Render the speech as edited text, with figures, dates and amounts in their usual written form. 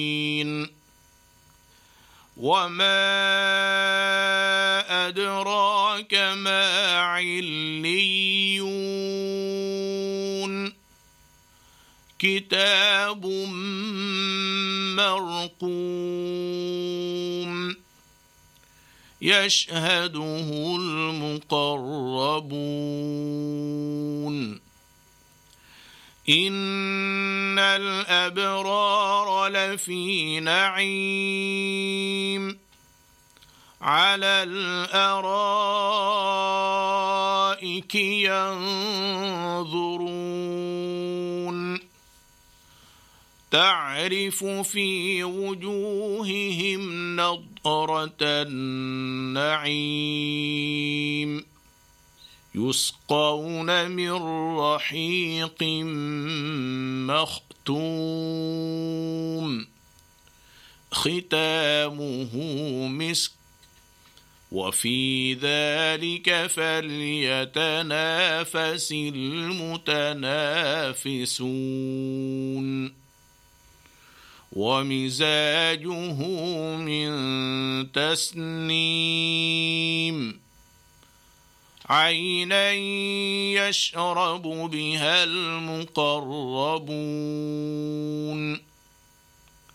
وما أدراك ما عليون كتاب مرقوم يشهده المقربون إن الأبرار لفي نعيم على الأرائك ينظرون تعرف في وجوههم نضرة النعيم يسقون من رحيق مختوم ختامه مسك وفي ذلك فليتنافس المتنافسون ومزاجه من تسنيم عينا يشرب بها المقربون